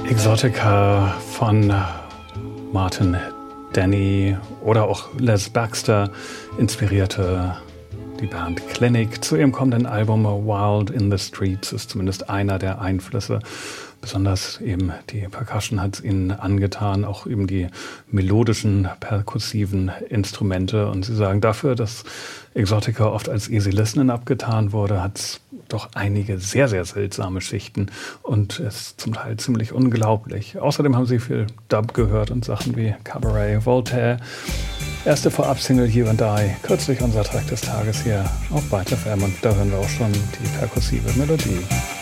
Exotica von Martin Denny oder auch Les Baxter inspirierte die Band Clinic zu ihrem kommenden Album Wild in the Streets, ist zumindest einer der Einflüsse. Besonders eben die Percussion hat es ihnen angetan, auch eben die melodischen, perkussiven Instrumente. Und sie sagen, dafür, dass Exotica oft als Easy Listening abgetan wurde, hat es doch einige sehr, sehr seltsame Schichten und ist zum Teil ziemlich unglaublich. Außerdem haben sie viel Dub gehört und Sachen wie Cabaret, Voltaire. Erste Vorab-Single You and I, kürzlich unser Track des Tages hier auf Byte FM und da hören wir auch schon die perkussive Melodie.